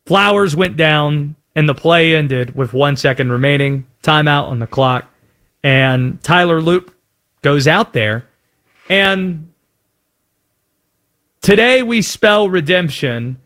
Flowers went down, and the play ended with 1 second remaining, timeout on the clock, and Tyler Loop goes out there. And today we spell redemption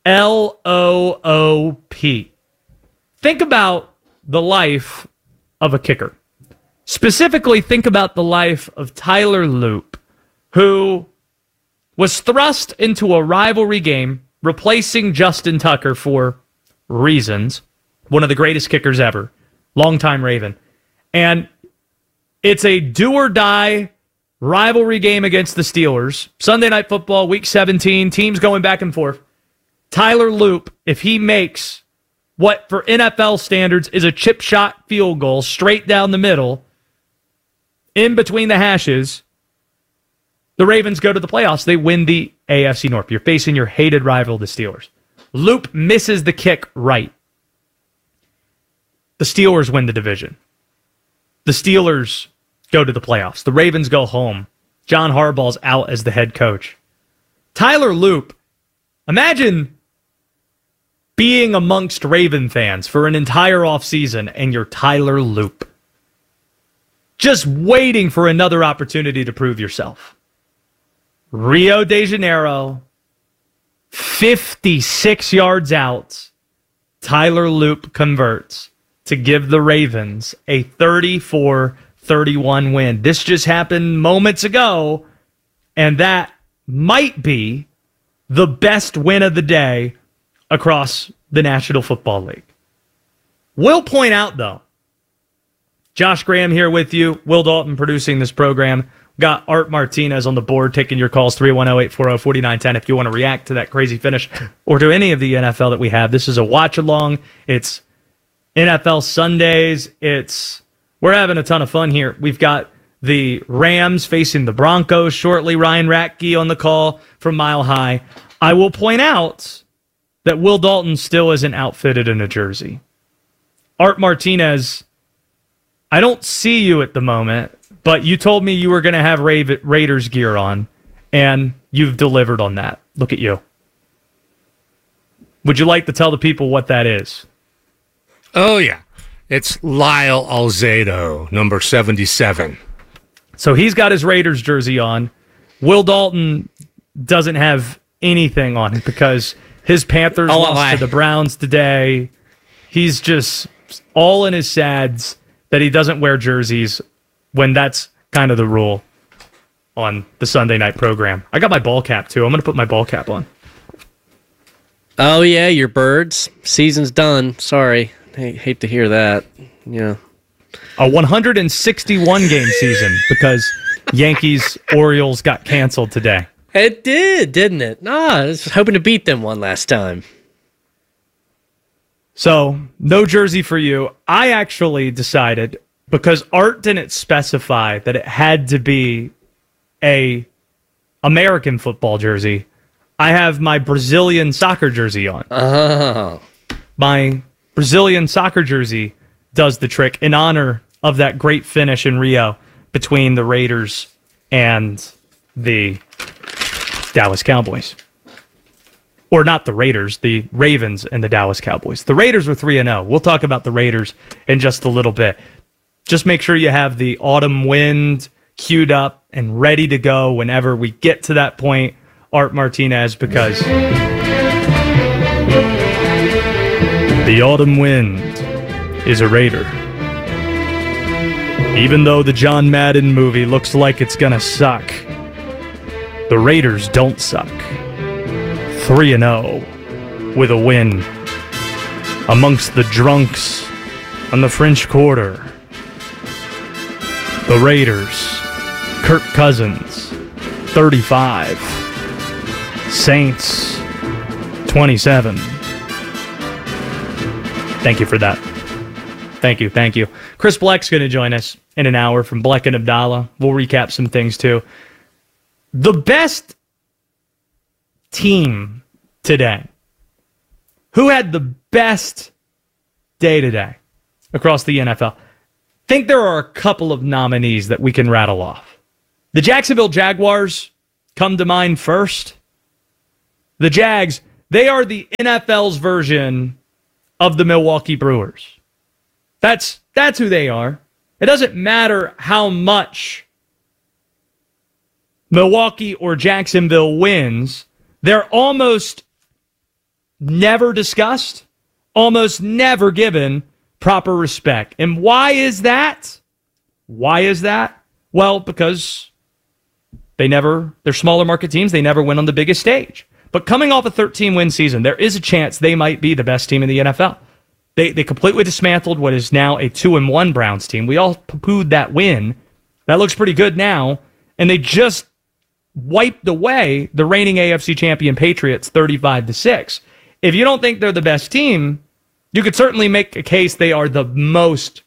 L-O-O-P. Think about the life of a kicker. Specifically, think about the life of Tyler Loop, who was thrust into a rivalry game, replacing Justin Tucker for reasons. One of the greatest kickers ever. Longtime Raven. And it's a do-or-die rivalry game against the Steelers. Sunday Night Football, Week 17, teams going back and forth. Tyler Loop, if he makes what for NFL standards is a chip shot field goal straight down the middle, in between the hashes, the Ravens go to the playoffs. They win the AFC North. You're facing your hated rival, the Steelers. Loop misses the kick right. The Steelers win the division. The Steelers go to the playoffs. The Ravens go home. John Harbaugh's out as the head coach. Tyler Loop, imagine being amongst Raven fans for an entire offseason and you're Tyler Loop. Just waiting for another opportunity to prove yourself. Rio de Janeiro, 56 yards out, Tyler Loop converts to give the Ravens a 34-31 win. This just happened moments ago, and that might be the best win of the day across the National Football League. Will point out, though, Josh Graham here with you, Will Dalton producing this program. Got Art Martinez on the board taking your calls, 310-840-4910 if you want to react to that crazy finish or to any of the NFL that we have. This is a watch-along. It's NFL Sundays. We're having a ton of fun here. We've got the Rams facing the Broncos shortly. Ryan Ratke on the call from Mile High. I will point out that Will Dalton still isn't outfitted in a jersey. Art Martinez, I don't see you at the moment, but you told me you were going to have Raiders gear on, and you've delivered on that. Look at you. Would you like to tell the people what that is? Oh, yeah. It's Lyle Alzado, number 77. So he's got his Raiders jersey on. Will Dalton doesn't have anything on because his Panthers lost to the Browns today. He's just all in his sads that he doesn't wear jerseys when that's kind of the rule on the Sunday night program. I got my ball cap, too. I'm going to put my ball cap on. Oh, yeah, your Birds. Season's done. Sorry. Hate to hear that. Yeah. A 161-game season because Yankees-Orioles got canceled today. It did, didn't it? I was hoping to beat them one last time. So, no jersey for you. I actually decided, because Art didn't specify that it had to be a American football jersey, I have my Brazilian soccer jersey on. Oh. My Brazilian soccer jersey does the trick in honor of that great finish in Rio between the Raiders and the Dallas Cowboys. Or not the Raiders, the Ravens and the Dallas Cowboys. The Raiders were 3-0. We'll talk about the Raiders in just a little bit. Just make sure you have the autumn wind queued up and ready to go whenever we get to that point, Art Martinez, because the autumn wind is a Raider. Even though the John Madden movie looks like it's gonna suck, the Raiders don't suck. 3-0 with a win amongst the drunks on the French Quarter. The Raiders, Kirk Cousins, 35. Saints, 27. Thank you for that. Thank you. Chris Bleck's going to join us in an hour from Bleck and Abdallah. We'll recap some things, too. The best team today. Who had the best day today across the NFL? Think there are a couple of nominees that we can rattle off. The Jacksonville Jaguars come to mind first. The Jags, They are the NFL's version of the Milwaukee Brewers. That's who they are. It doesn't matter how much Milwaukee or Jacksonville wins. They're almost never discussed, almost never given proper respect. And why is that? Why is that? Well, because they're smaller market teams. They never win on the biggest stage. But coming off a 13-win season, there is a chance they might be the best team in the NFL. They completely dismantled what is now a 2-1 Browns team. We all poo-pooed that win. That looks pretty good now. And they just wiped away the reigning AFC champion Patriots 35-6. If you don't think they're the best team, you could certainly make a case they are the most.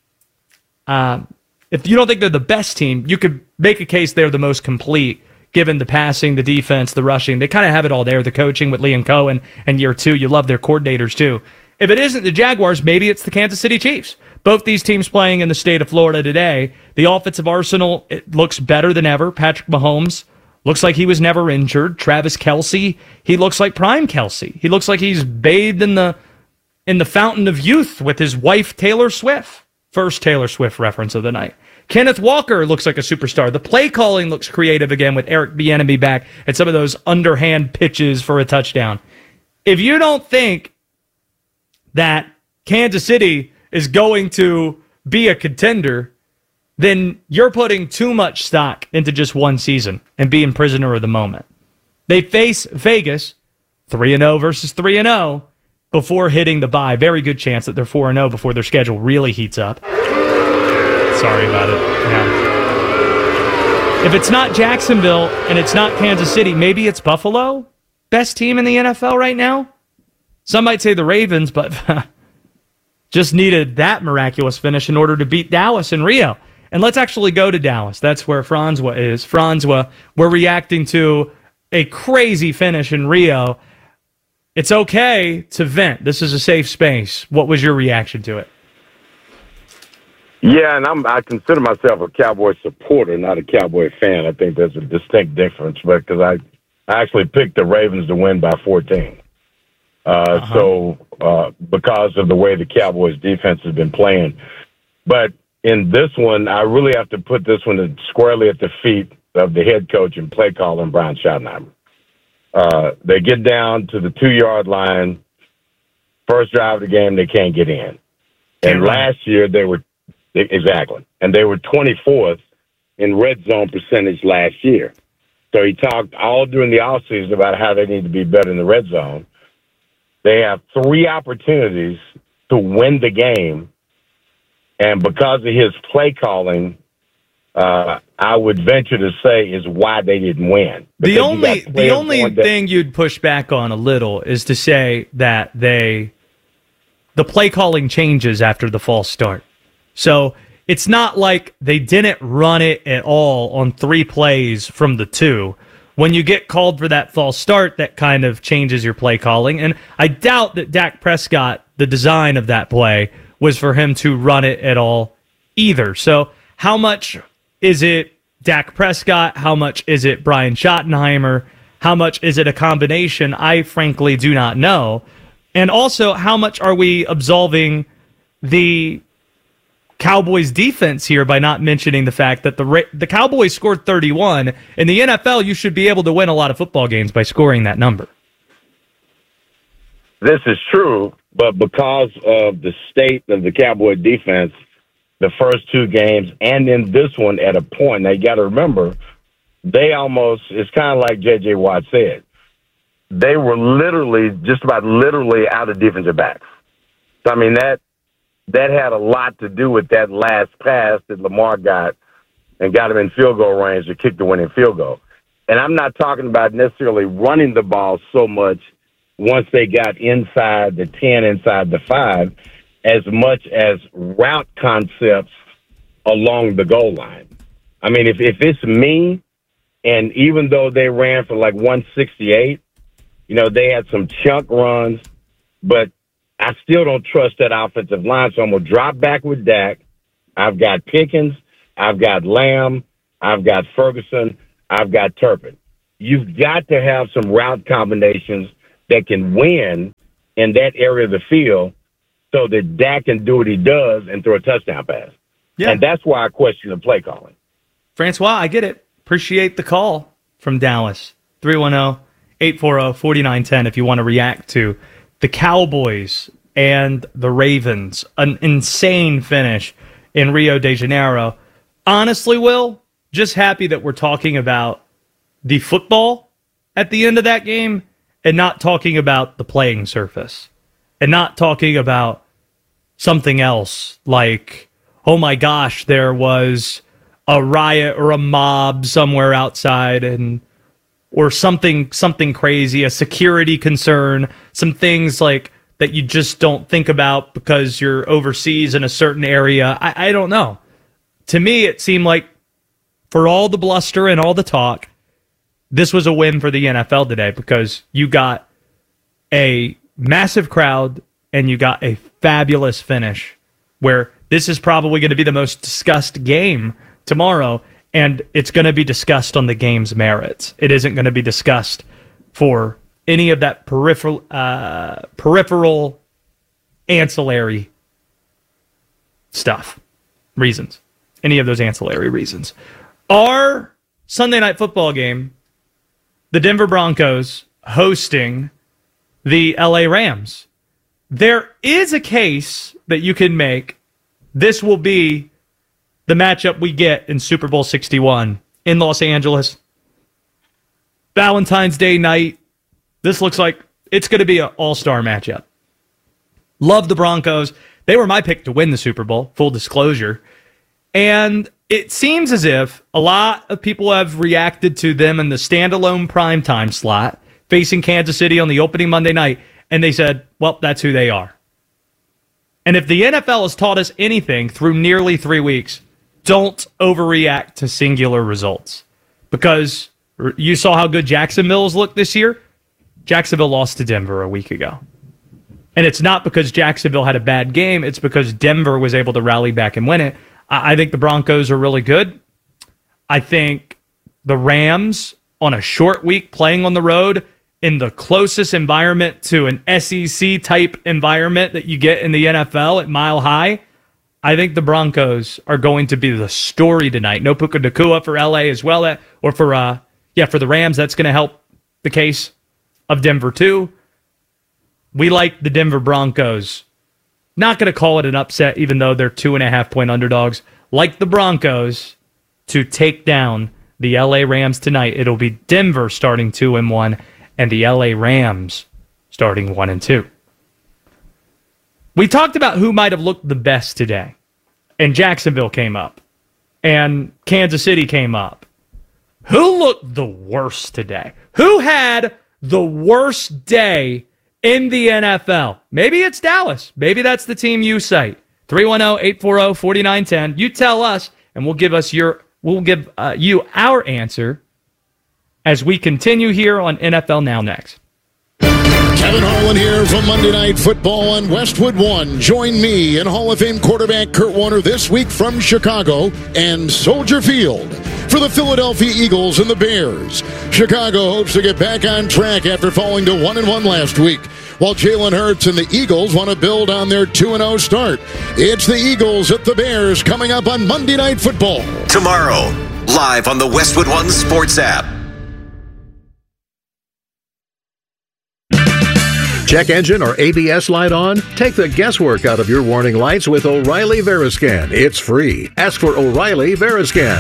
If you don't think they're the best team, you could make a case they're the most complete, given the passing, the defense, the rushing. They kind of have it all there. The coaching with Liam Cohen and year two. You love their coordinators too. If it isn't the Jaguars, maybe it's the Kansas City Chiefs. Both these teams playing in the state of Florida today. The offensive arsenal, it looks better than ever. Patrick Mahomes looks like he was never injured. Travis Kelce, he looks like prime Kelce. He looks like he's bathed in the fountain of youth with his wife, Taylor Swift. First Taylor Swift reference of the night. Kenneth Walker looks like a superstar. The play calling looks creative again with Eric Bieniemy back and some of those underhand pitches for a touchdown. If you don't think that Kansas City is going to be a contender, then you're putting too much stock into just one season and being prisoner of the moment. They face Vegas 3-0 versus 3-0 before hitting the bye. Very good chance that they're 4-0 before their schedule really heats up. Sorry about it. Yeah. If it's not Jacksonville and it's not Kansas City, maybe it's Buffalo. Best team in the NFL right now? Some might say the Ravens, but just needed that miraculous finish in order to beat Dallas in Rio. And let's actually go to Dallas. That's where Francois is. Francois, we're reacting to a crazy finish in Rio. It's okay to vent. This is a safe space. What was your reaction to it? Yeah, and I consider myself a Cowboy supporter, not a Cowboy fan. I think there's a distinct difference, because I actually picked the Ravens to win by 14. So because of the way the Cowboys defense has been playing. But in this one, I really have to put this one squarely at the feet of the head coach and play caller, Brian Schottenheimer. They get down to the 2-yard line, first drive of the game, they can't get in. And last year they were 24th in red zone percentage last year. So he talked all during the offseason about how they need to be better in the red zone. They have 3 opportunities to win the game, and because of his play calling, I would venture to say is why they didn't win. The only thing you'd push back on a little is to say that the play calling changes after the false start. So it's not like they didn't run it at all on 3 plays from the 2. When you get called for that false start, that kind of changes your play calling. And I doubt that Dak Prescott, the design of that play, was for him to run it at all either. So how much is it Dak Prescott? How much is it Brian Schottenheimer? How much is it a combination? I frankly do not know. And also, how much are we absolving the Cowboys defense here by not mentioning the fact that the Cowboys scored 31. In the NFL, you should be able to win a lot of football games by scoring that number. This is true, but because of the state of the Cowboy defense, the first 2 games and in this one at a point, now you got to remember, it's kind of like J.J. Watt said, they were just about literally out of defensive backs. So, I mean, that had a lot to do with that last pass that Lamar got and got him in field goal range to kick the winning field goal. And I'm not talking about necessarily running the ball so much once they got inside the 10, inside the 5, as much as route concepts along the goal line. I mean, if it's me, and even though they ran for like 168, they had some chunk runs, but I still don't trust that offensive line, so I'm going to drop back with Dak. I've got Pickens. I've got Lamb. I've got Ferguson. I've got Turpin. You've got to have some route combinations that can win in that area of the field so that Dak can do what he does and throw a touchdown pass. Yeah. And that's why I question the play calling. Francois, I get it. Appreciate the call from Dallas. 310-840-4910 if you want to react to the Cowboys and the Ravens. An insane finish in Rio de Janeiro. Honestly, Will, just happy that we're talking about the football at the end of that game and not talking about the playing surface and not talking about something else like, oh my gosh, there was a riot or a mob somewhere outside or something crazy, a security concern, some things like that you just don't think about because you're overseas in a certain area. I don't know. To me, it seemed like for all the bluster and all the talk, this was a win for the NFL today because you got a massive crowd and you got a fabulous finish where this is probably going to be the most discussed game tomorrow, and it's going to be discussed on the game's merits. It isn't going to be discussed for any of that peripheral ancillary stuff, reasons, any of those ancillary reasons. Our Sunday night football game, the Denver Broncos hosting the LA Rams. There is a case that you can make. This will be the matchup we get in Super Bowl 61 in Los Angeles. Valentine's Day night. This looks like it's going to be an all-star matchup. Love the Broncos. They were my pick to win the Super Bowl, full disclosure. And it seems as if a lot of people have reacted to them in the standalone primetime slot, facing Kansas City on the opening Monday night, and they said, well, that's who they are. And if the NFL has taught us anything through nearly 3 weeks, don't overreact to singular results. Because you saw how good Jacksonville's looked this year. Jacksonville lost to Denver a week ago. And it's not because Jacksonville had a bad game. It's because Denver was able to rally back and win it. I think the Broncos are really good. I think the Rams, on a short week playing on the road in the closest environment to an SEC-type environment that you get in the NFL at Mile High, I think the Broncos are going to be the story tonight. No Puka Nacua for LA as well, or for the Rams. That's going to help the case of Denver too. We like the Denver Broncos. Not going to call it an upset, even though they're 2.5-point underdogs. Like the Broncos to take down the LA Rams tonight. It'll be Denver starting 2-1 and the LA Rams starting 1-2. We talked about who might have looked the best today. And Jacksonville came up. And Kansas City came up. Who looked the worst today? Who had the worst day in the NFL? Maybe it's Dallas. Maybe that's the team you cite. 310-840-4910. You tell us, and we'll give you our answer as we continue here on NFL Now next. Kevin Harlan here from Monday Night Football on Westwood One. Join me and Hall of Fame quarterback Kurt Warner this week from Chicago and Soldier Field for the Philadelphia Eagles and the Bears. Chicago hopes to get back on track after falling to 1-1 last week, while Jalen Hurts and the Eagles want to build on their 2-0 start. It's the Eagles at the Bears coming up on Monday Night Football. Tomorrow, live on the Westwood One Sports app. Check engine or ABS light on? Take the guesswork out of your warning lights with O'Reilly Veriscan. It's free. Ask for O'Reilly Veriscan.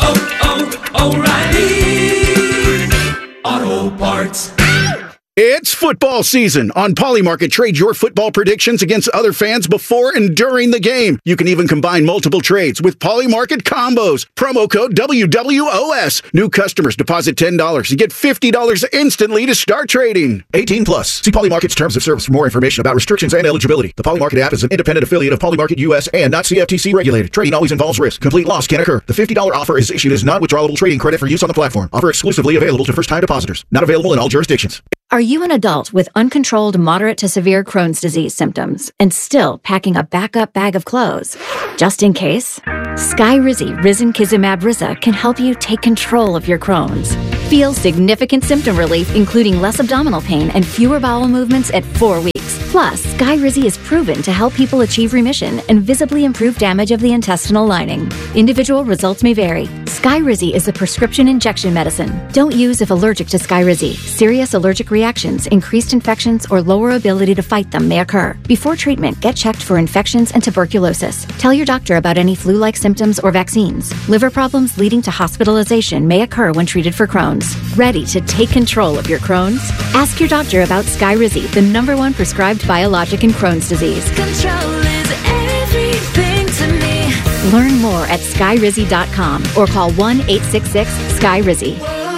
O'Reilly Auto Parts. It's football season. On Polymarket, trade your football predictions against other fans before and during the game. You can even combine multiple trades with Polymarket combos. Promo code WWOS. New customers deposit $10. You get $50 instantly to start trading. 18 plus. See Polymarket's terms of service for more information about restrictions and eligibility. The Polymarket app is an independent affiliate of Polymarket US and not CFTC regulated. Trading always involves risk. Complete loss can occur. The $50 offer is issued as non-withdrawable trading credit for use on the platform. Offer exclusively available to first-time depositors. Not available in all jurisdictions. Are you an adult with uncontrolled moderate to severe Crohn's disease symptoms and still packing a backup bag of clothes? Just in case, Skyrizi Risankizumab Riza can help you take control of your Crohn's. Feel significant symptom relief, including less abdominal pain and fewer bowel movements at 4 weeks. Plus, Skyrizi is proven to help people achieve remission and visibly improve damage of the intestinal lining. Individual results may vary. Skyrizi is a prescription injection medicine. Don't use if allergic to Skyrizi. Serious allergic reactions, increased infections, or lower ability to fight them may occur. Before treatment, get checked for infections and tuberculosis. Tell your doctor about any flu-like symptoms or vaccines. Liver problems leading to hospitalization may occur when treated for Crohn's. Ready to take control of your Crohn's? Ask your doctor about Skyrizi, the #1 prescribed biologic in Crohn's disease. Control is everything to me. Learn more at skyrizi.com or call 1-866-SKYRIZI.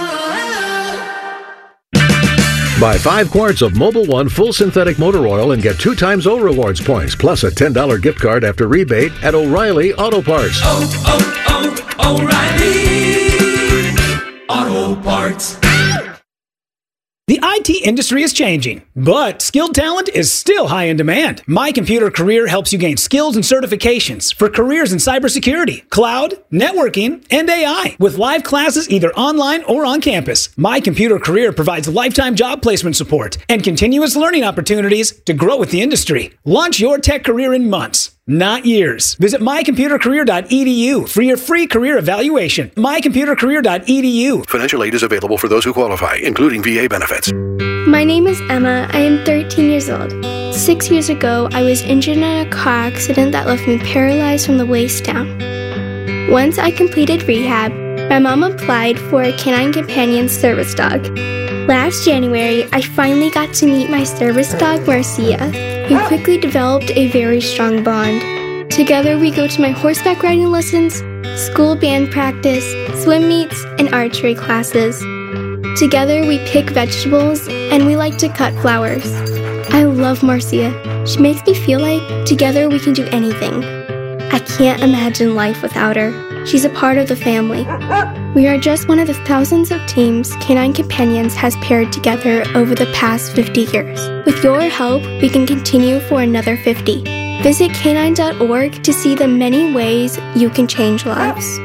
Buy 5 quarts of Mobil 1 full synthetic motor oil and get 2 times O Rewards points, plus a $10 gift card after rebate at O'Reilly Auto Parts. O'Reilly Auto Parts. The IT industry is changing, but skilled talent is still high in demand. My Computer Career helps you gain skills and certifications for careers in cybersecurity, cloud, networking, and AI, with live classes either online or on campus. My Computer Career provides lifetime job placement support and continuous learning opportunities to grow with the industry. Launch your tech career in months, not years. Visit mycomputercareer.edu for your free career evaluation. mycomputercareer.edu. Financial aid is available for those who qualify, including VA benefits. My name is Emma. I am 13 years old. 6 years ago, I was injured in a car accident that left me paralyzed from the waist down. Once I completed rehab, my mom applied for a Canine Companion service dog. Last January, I finally got to meet my service dog, Marcia. We quickly developed a very strong bond. Together, we go to my horseback riding lessons, school band practice, swim meets, and archery classes. Together, we pick vegetables, and we like to cut flowers. I love Marcia. She makes me feel like together we can do anything. I can't imagine life without her. She's a part of the family. We are just one of the thousands of teams Canine Companions has paired together over the past 50 years. With your help, we can continue for another 50. Visit canine.org to see the many ways you can change lives.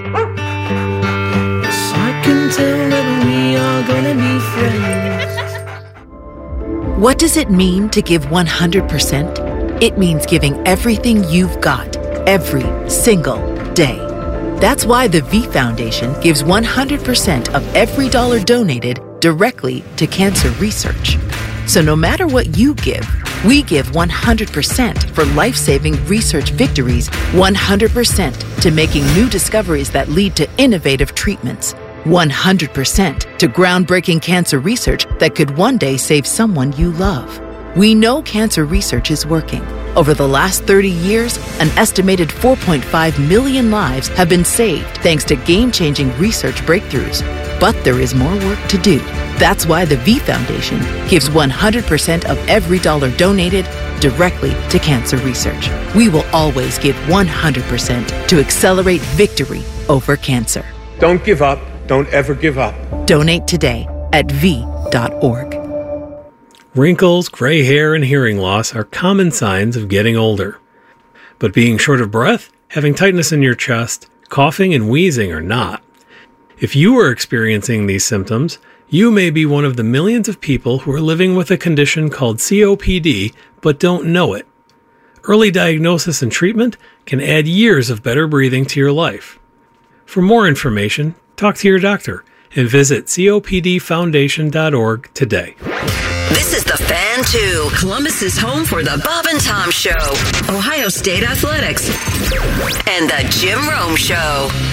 I can tell that we are gonna be friends. What does it mean to give 100%? It means giving everything you've got, every single day. That's why the V Foundation gives 100% of every dollar donated directly to cancer research. So no matter what you give, we give 100% for life-saving research victories, 100% to making new discoveries that lead to innovative treatments, 100% to groundbreaking cancer research that could one day save someone you love. We know cancer research is working. Over the last 30 years, an estimated 4.5 million lives have been saved thanks to game-changing research breakthroughs. But there is more work to do. That's why the V Foundation gives 100% of every dollar donated directly to cancer research. We will always give 100% to accelerate victory over cancer. Don't give up. Don't ever give up. Donate today at v.org. Wrinkles, gray hair, and hearing loss are common signs of getting older. But being short of breath, having tightness in your chest, coughing, and wheezing are not. If you are experiencing these symptoms, you may be one of the millions of people who are living with a condition called COPD but don't know it. Early diagnosis and treatment can add years of better breathing to your life. For more information, talk to your doctor and visit copdfoundation.org today. This is The Fan 2, Columbus's home for the Bob and Tom Show, Ohio State Athletics, and the Jim Rome Show.